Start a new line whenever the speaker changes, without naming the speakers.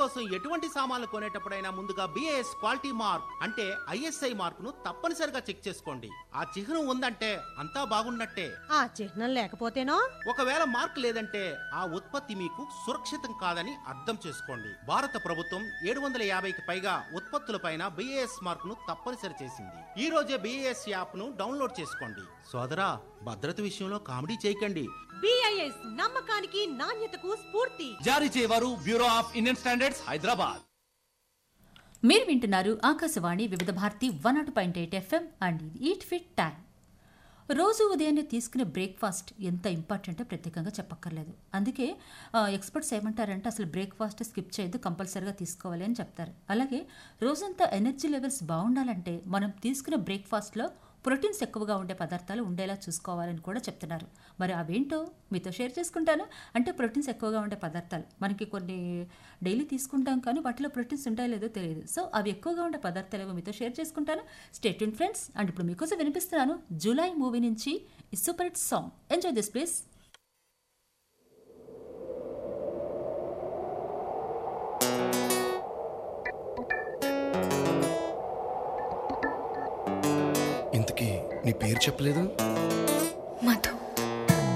కోసం ఎటువంటి సామాన్లు కొనేటప్పుడైనా ముందుగా బిఏఎస్ క్వాలిటీ మార్క్ అంటే ఐఎస్ఐ మార్కును తప్పనిసరిగా చెక్ చేసుకోండి. ఆ చిహ్నం ఉందంటే అంతా బాగున్నట్టే.
ఆ చిహ్నం లేకపోతేనో?
ఒకవేళ మార్క్ లేదంటే ఆ ఉత్పత్తి మీకు సురక్షితం కాదని అర్థం చేసుకోండి. భారత ప్రభుత్వం 750కి పైగా ఉత్పత్తులపైన బిఏఎస్ మార్కును తప్పనిసరి చేసింది. ఈ రోజే బిఏఎస్ యాప్ ను డౌన్లోడ్ చేసుకోండి. సోదరా, భద్రత విషయంలో కామెడీ చేయకండి.
బిఐఎస్ నమ్మకానికి నాణ్యతకు స్ఫూర్తి.
జారీ చేయవారు bureau of Indian standards, Hyderabad.
మీరు వింటున్నారు ఆకాశవాణి వివిధ Bharati 101.8 FM and eat fit time. రోజు ఉదయాన్నే తీసుకునే బ్రేక్ఫాస్ట్ ఎంత ఇంపార్టెంటో ప్రత్యేకంగా చెప్పక్కర్లేదు. అందుకే ఎక్స్పర్ట్స్ ఏమంటారంటే అసలు బ్రేక్ఫాస్ట్ స్కిప్ చేయొద్దు, కంపల్సరీగా తీసుకోవాలి అని చెప్తారు. అలాగే రోజంతా ఎనర్జీ లెవెల్స్ బాగుండాలంటే మనం తీసుకునే బ్రేక్ఫాస్ట్లో ప్రోటీన్స్ ఎక్కువగా ఉండే పదార్థాలు ఉండేలా చూసుకోవాలని కూడా చెప్తున్నారు. మరి అవేంటో మీతో షేర్ చేసుకుంటాను. అంటే ప్రోటీన్స్ ఎక్కువగా ఉండే పదార్థాలు మనకి కొన్ని డైలీ తీసుకుంటాం, కానీ వాటిలో ప్రోటీన్స్ ఉంటాయో లేదో తెలియదు. సో అవి ఎక్కువగా ఉండే పదార్థాలు ఏవో మీతో షేర్ చేసుకుంటాను. Stay tuned friends. అండ్ ఇప్పుడు మీకోసం వినిపిస్తున్నాను జూలై మూవీ నుంచి ఈ super hit song. Enjoy this please.
ఇంతకీ నీ పేరు చెప్పలేదు?